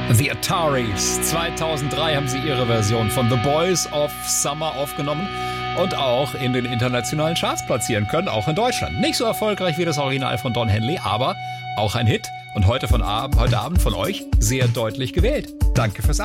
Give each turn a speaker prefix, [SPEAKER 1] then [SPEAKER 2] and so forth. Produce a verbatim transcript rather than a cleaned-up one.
[SPEAKER 1] The Ataris. zweitausenddrei haben sie ihre Version von The Boys of Summer aufgenommen und auch in den internationalen Charts platzieren können, auch in Deutschland. Nicht so erfolgreich wie das Original von Don Henley, aber auch ein Hit. Und heute, von Ab- heute Abend von euch sehr deutlich gewählt. Danke fürs